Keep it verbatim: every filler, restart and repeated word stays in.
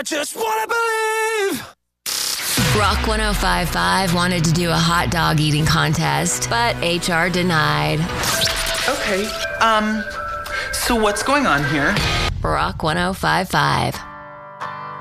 just wanna believe. Rock one oh five point five wanted to do a hot dog eating contest, but H R denied. Okay, um, so what's going on here? Rock one oh five point five.